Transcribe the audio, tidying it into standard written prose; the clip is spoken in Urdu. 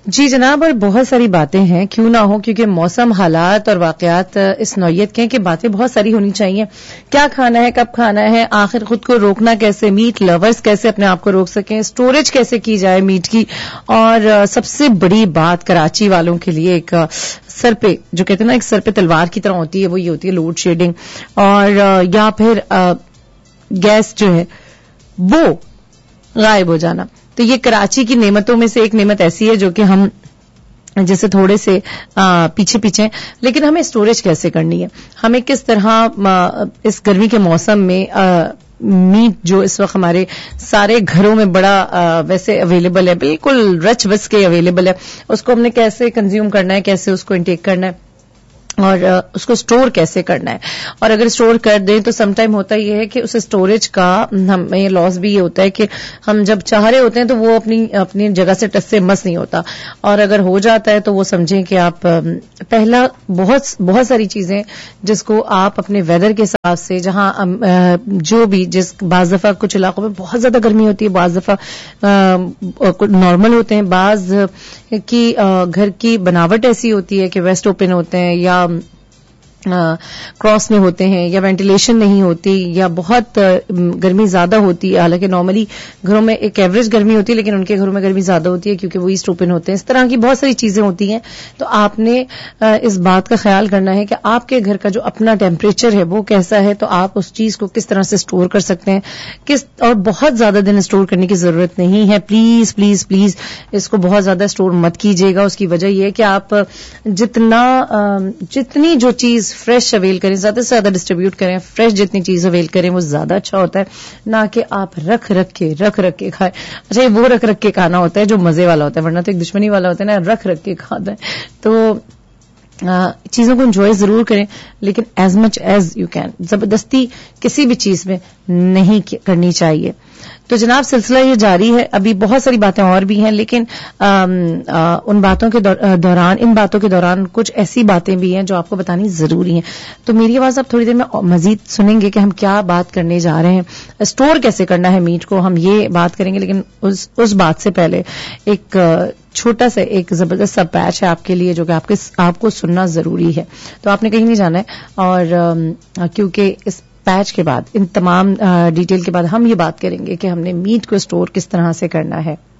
جی جناب، اور بہت ساری باتیں ہیں، کیوں نہ ہو، کیونکہ موسم، حالات اور واقعات اس نوعیت کے ہیں کہ باتیں بہت ساری ہونی چاہیے. کیا کھانا ہے، کب کھانا ہے، آخر خود کو روکنا کیسے، میٹ لورز کیسے اپنے آپ کو روک سکیں، اسٹوریج کیسے کی جائے میٹ کی، اور سب سے بڑی بات کراچی والوں کے لیے ایک سر پہ جو کہتے ہیں نا ایک سر پہ تلوار کی طرح ہوتی ہے، وہ یہ ہوتی ہے لوڈ شیڈنگ، اور یا پھر گیس جو ہے وہ غائب ہو جانا. تو یہ کراچی کی نعمتوں میں سے ایک نعمت ایسی ہے جو کہ ہم جیسے تھوڑے سے پیچھے لیکن ہمیں اسٹوریج کیسے کرنی ہے، ہمیں کس طرح اس گرمی کے موسم میں میٹ جو اس وقت ہمارے سارے گھروں میں بڑا ویسے اویلیبل ہے، بالکل رچ بس کے اویلیبل ہے، اس کو ہم نے کیسے کنزیوم کرنا ہے، کیسے اس کو انٹیک کرنا ہے، اور اس کو اسٹور کیسے کرنا ہے. اور اگر اسٹور کر دیں تو سم ٹائم ہوتا یہ ہے کہ اس اسٹوریج کا ہمیں لاس بھی یہ ہوتا ہے کہ ہم جب چاہ رہے ہوتے ہیں تو وہ اپنی جگہ سے ٹس سے مس نہیں ہوتا، اور اگر ہو جاتا ہے تو وہ سمجھیں کہ آپ پہلا بہت ساری چیزیں جس کو آپ اپنے ویدر کے حساب سے جہاں جو بھی بعض دفعہ کچھ علاقوں میں بہت زیادہ گرمی ہوتی ہے، بعض دفعہ نارمل ہوتے ہیں، بعض کی گھر کی بناوٹ ایسی ہوتی ہے کہ ویسٹ اوپن ہوتے ہیں یا کراس میں ہوتے ہیں یا وینٹیلیشن نہیں ہوتی یا بہت گرمی زیادہ ہوتی ہے. حالانکہ نارملی گھروں میں ایک ایوریج گرمی ہوتی ہے لیکن ان کے گھروں میں گرمی زیادہ ہوتی ہے کیونکہ وہ ایسٹ اوپن ہوتے ہیں. اس طرح کی بہت ساری چیزیں ہوتی ہیں. تو آپ نے اس بات کا خیال کرنا ہے کہ آپ کے گھر کا جو اپنا ٹیمپریچر ہے وہ کیسا ہے، تو آپ اس چیز کو کس طرح سے اسٹور کر سکتے ہیں، اور بہت زیادہ دن اسٹور کرنے کی ضرورت نہیں ہے. پلیز پلیز پلیز اس کو بہت زیادہ اسٹور مت کیجیے گا. اس کی وجہ یہ ہے کہ آپ جتنی جو چیز فریش اویل کریں، زیادہ سے زیادہ ڈسٹریبیوٹ کریں، فریش جتنی چیز اویل کریں وہ زیادہ اچھا ہوتا ہے، نہ کہ آپ رکھ رکھ کے کھائیں. اچھا، وہ رکھ رکھ کے کھانا ہوتا ہے جو مزے والا ہوتا ہے، ورنہ تو ایک دشمنی والا ہوتا ہے نا، رکھ رکھ کے کھاتا ہے. تو چیزوں کو انجوائے ضرور کریں لیکن as much as you can, زبردستی کسی بھی چیز میں نہیں کرنی چاہیے. تو جناب سلسلہ یہ جاری ہے، ابھی بہت ساری باتیں اور بھی ہیں لیکن ان باتوں کے دوران کچھ ایسی باتیں بھی ہیں جو آپ کو بتانی ضروری ہیں. تو میری آواز آپ تھوڑی دیر میں مزید سنیں گے کہ ہم کیا بات کرنے جا رہے ہیں. اسٹور کیسے کرنا ہے میٹ کو، ہم یہ بات کریں گے، لیکن اس بات سے پہلے ایک چھوٹا سا ایک زبردست سا پیچ ہے آپ کے لیے جو کہ آپ کو سننا ضروری ہے. تو آپ نے کہیں نہیں جانا ہے، اور کیونکہ اس پیچ کے بعد ان تمام ڈیٹیل کے بعد ہم یہ بات کریں گے کہ ہم نے میٹ کو اسٹور کس طرح سے کرنا ہے.